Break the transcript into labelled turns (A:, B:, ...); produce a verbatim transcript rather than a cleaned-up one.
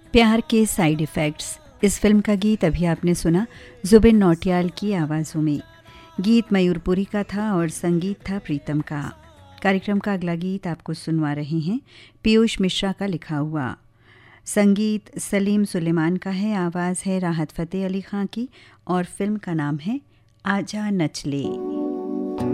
A: प्यार के side effects. इस फिल्म का गीत अभी आपने सुना जुबिन नौटियाल की आवाज़ों में। गीत मयूरपुरी का था और संगीत था प्रीतम का। कार्यक्रम का अगला गीत आपको सुनवा रहे हैं पीयूष मिश्रा का लिखा हुआ। संगीत सलीम सुलेमान का है, आवाज़ है राहत फ़तेह अली खां की और फिल्म का नाम है आजा नचले।